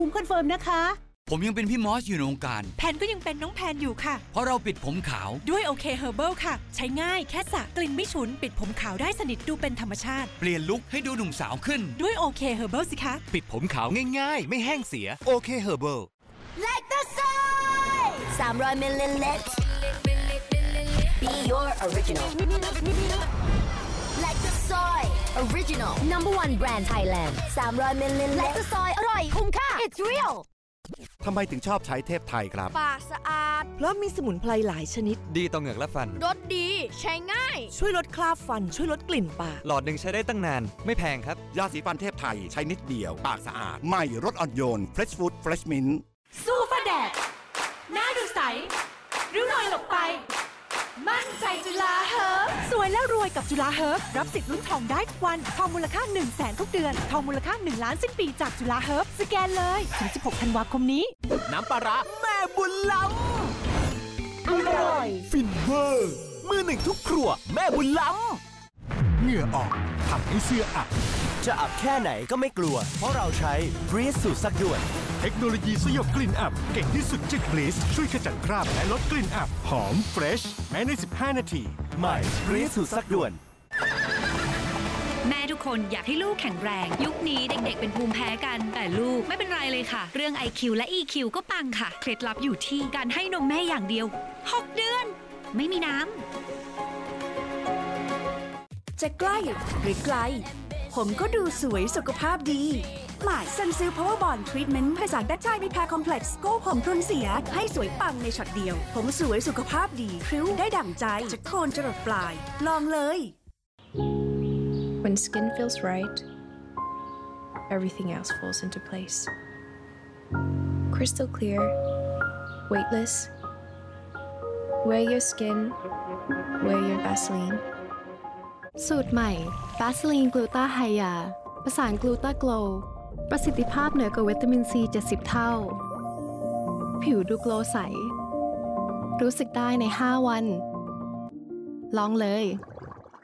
ผมคอนเฟิร์มนะคะผมยังเป็นพี่มอสอยู่ในวงการแพนก็ยังเป็นน้องแพนอยู่ค่ะเพราะเราปิดผมขาวด้วยโอเคเฮอร์เบิลค่ะใช้ง่ายแค่สระกลิ่นไม่ฉุนปิดผมขาวได้สนิทดูเป็นธรรมชาติเปลี่ยนลุคให้ดูหนุ่มสาวขึ้นด้วยโอเคเฮอร์เบิลสิคะปิดผมขาวง่ายๆไม่แห้งเสียโอเคเฮอร์เบิล Like the soy 300 milliliters Be your original Like the soy Original Number 1 brand Thailand 300 milliliters Like the soy อร่อยคุ้มค่า It's real ทำไมถึงชอบใช้เทพไทยครับปากสะอาดเพราะมีสมุนไพรหลายชนิดดีต่อเหงือกและฟันรสดีใช้ง่ายช่วยลดคราบฟันช่วยลดกลิ่นปากหลอดหนึ่งใช้ได้ตั้งนานไม่แพงครับยาสีฟันเทพไทยใช้นิดเดียวปากสะอาดใหม่รสอ่อนโยน Fresh Food Fresh Mint สู้ฟ้าแดดหน้าดูใสริ้วรอยหลบไปมั่นใจจุฬาเฮิร์บสวยและรวยกับจุฬาเฮิร์บรับสิทธิ์ลุ้นทองได้ทุกวันทองมูลค่า 100,000 ทุกเดือนทองมูลค่า1 ล้านสิ้นปีจากจุฬาเฮิร์บสแกนเลยถึง16 ธันวาคมนี้น้ำปลาร้าแม่บุญล้ำอร่อยฟินเวอร์มือหนึ่งทุกครัวแม่บุญล้ำเหงื่อออกทำให้เสื้ออับจะอับแค่ไหนก็ไม่กลัวเพราะเราใช้ Breeze สูตรซักด่วนเทคโนโลยีสยบกลิ่นอับเก่งที่สุดจาก Breeze ช่วยขจัดคราบและลดกลิ่นอับหอมเฟรชแม้ใน15 นาทีใหม่ Breeze สูตรซักด่วนแม่ทุกคนอยากให้ลูกแข็งแรงยุคนี้เด็กๆเป็นภูมิแพ้กันแต่ลูกไม่เป็นไรเลยค่ะเรื่อง IQ และ EQ ก็ปังค่ะเคล็ดลับอยู่ที่การให้นมแม่อย่างเดียว6 เดือนไม่มีน้ำจะใกล้หรือไกลผมก็ดูสวยสุขภาพดีใหม่ซันซิลพาวเวอร์บอนด์ทรีทเมนต์ผสานแบคไทรีแพร์คอมเพล็กซ์โก้ผมพรุนเสียให้สวยปังในช็อตเดียวผมสวยสุขภาพดีพริ้วได้ดั่งใจจากโคนจรดปลายลองเลย When skin feels right, everything else falls into place. Crystal clear, weightless. Wear your skin, wear your Vaseline. สูตรใหม่ Vaseline Gluta Hya ประสานกลูตาโกลประสิทธิภาพเหนือกว่าวิตามินซี70 เท่าผิวดูโกลว์ใสรู้สึกได้ใน5 วันลองเลย